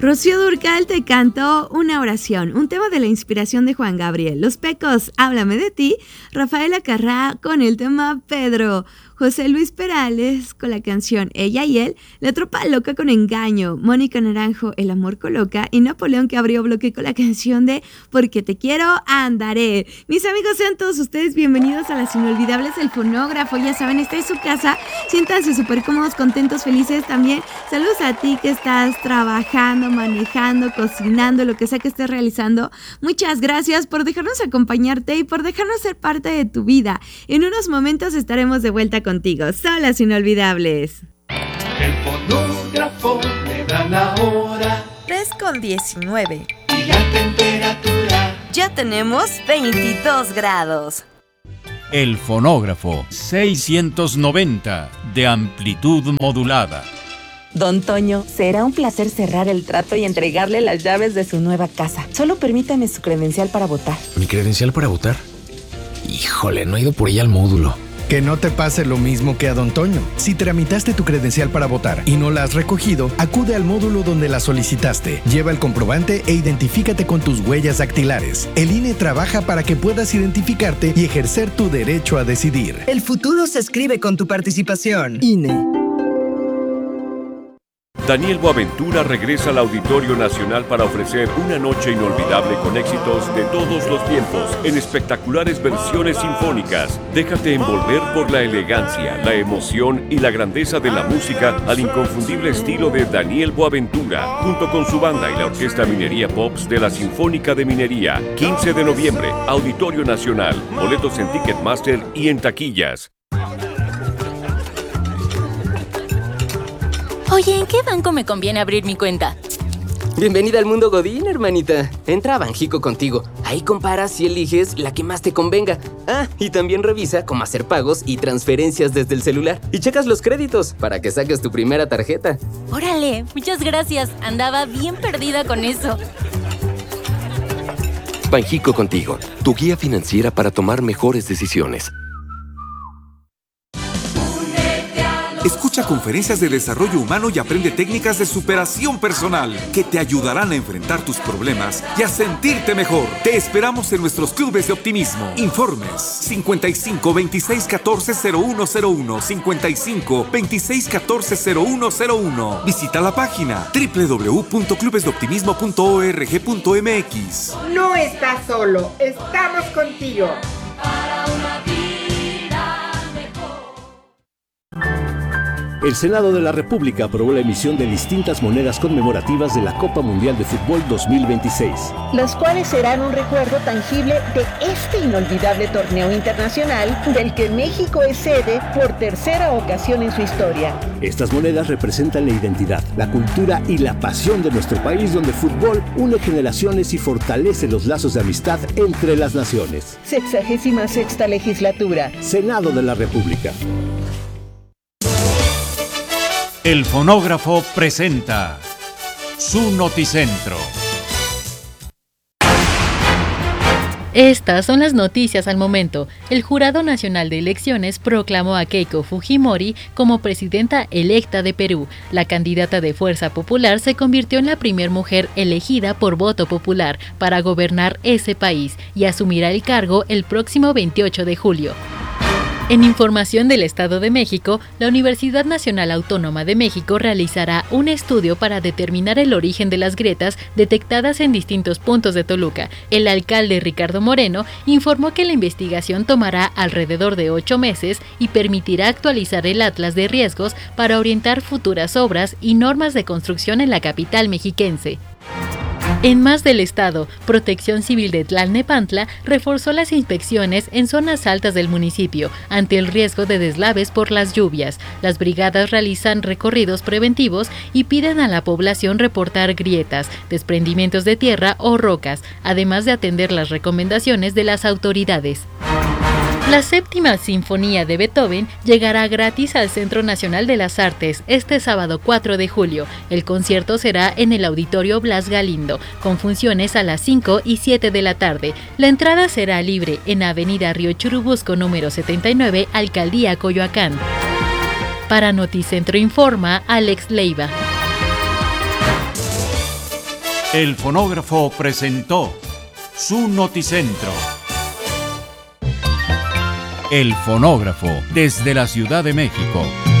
Rocío Dúrcal te cantó Una oración, un tema de la inspiración de Juan Gabriel. Los Pecos, Háblame de ti. Rafaela Carrá con el tema Pedro. José Luis Perales con la canción Ella y Él, La Tropa Loca con Engaño, Mónica Naranjo, El Amor Coloca y Napoleón que abrió bloque con la canción de Porque te quiero, andaré. Mis amigos, sean todos ustedes bienvenidos a las inolvidables del fonógrafo. Ya saben, esta es su casa, siéntanse súper cómodos, contentos, felices también. Saludos a ti que estás trabajando, manejando, cocinando, lo que sea que estés realizando. Muchas gracias por dejarnos acompañarte y por dejarnos ser parte de tu vida. En unos momentos estaremos de vuelta contigo. Son las inolvidables. El fonógrafo me da la hora. 3:19. Y la temperatura. Ya tenemos 22 grados. El fonógrafo 690 de amplitud modulada. Don Toño, será un placer cerrar el trato y entregarle las llaves de su nueva casa. Solo permítame su credencial para votar. ¿Mi credencial para votar? Híjole, no he ido por ella al módulo. Que no te pase lo mismo que a Don Toño. Si tramitaste tu credencial para votar y no la has recogido, acude al módulo donde la solicitaste. Lleva el comprobante e identifícate con tus huellas dactilares. El INE trabaja para que puedas identificarte y ejercer tu derecho a decidir. El futuro se escribe con tu participación. INE. Daniel Boaventura regresa al Auditorio Nacional para ofrecer una noche inolvidable con éxitos de todos los tiempos en espectaculares versiones sinfónicas. Déjate envolver por la elegancia, la emoción y la grandeza de la música al inconfundible estilo de Daniel Boaventura, junto con su banda y la Orquesta Minería Pops de la Sinfónica de Minería. 15 de noviembre, Auditorio Nacional. Boletos en Ticketmaster y en taquillas. Oye, ¿en qué banco me conviene abrir mi cuenta? Bienvenida al mundo Godín, hermanita. Entra a Banjico contigo. Ahí comparas y eliges la que más te convenga. Ah, y también revisa cómo hacer pagos y transferencias desde el celular. Y checas los créditos para que saques tu primera tarjeta. ¡Órale! Muchas gracias. Andaba bien perdida con eso. Banjico contigo, tu guía financiera para tomar mejores decisiones. Escucha conferencias de desarrollo humano y aprende técnicas de superación personal que te ayudarán a enfrentar tus problemas y a sentirte mejor. Te esperamos en nuestros clubes de optimismo. Informes 55 26 14 0101 55 26 14 0101. Visita la página www.clubesdeoptimismo.org.mx. No estás solo, estamos contigo. El Senado de la República aprobó la emisión de distintas monedas conmemorativas de la Copa Mundial de Fútbol 2026. Las cuales serán un recuerdo tangible de este inolvidable torneo internacional del que México es sede por tercera ocasión en su historia. Estas monedas representan la identidad, la cultura y la pasión de nuestro país, donde el fútbol une generaciones y fortalece los lazos de amistad entre las naciones. 66ª legislatura. Senado de la República. El fonógrafo presenta su noticentro. Estas son las noticias al momento. El Jurado Nacional de Elecciones proclamó a Keiko Fujimori como presidenta electa de Perú. La candidata de Fuerza Popular se convirtió en la primera mujer elegida por voto popular para gobernar ese país y asumirá el cargo el próximo 28 de julio. En información del Estado de México, la Universidad Nacional Autónoma de México realizará un estudio para determinar el origen de las grietas detectadas en distintos puntos de Toluca. El alcalde Ricardo Moreno informó que la investigación tomará alrededor de 8 meses y permitirá actualizar el atlas de riesgos para orientar futuras obras y normas de construcción en la capital mexiquense. En más del estado, Protección Civil de Tlalnepantla reforzó las inspecciones en zonas altas del municipio ante el riesgo de deslaves por las lluvias. Las brigadas realizan recorridos preventivos y piden a la población reportar grietas, desprendimientos de tierra o rocas, además de atender las recomendaciones de las autoridades. La Séptima Sinfonía de Beethoven llegará gratis al Centro Nacional de las Artes este sábado 4 de julio. El concierto será en el Auditorio Blas Galindo, con funciones a las 5 y 7 de la tarde. La entrada será libre en Avenida Río Churubusco número 79, Alcaldía Coyoacán. Para Noticentro informa Alex Leiva. El fonógrafo presentó su noticentro. El fonógrafo desde la Ciudad de México.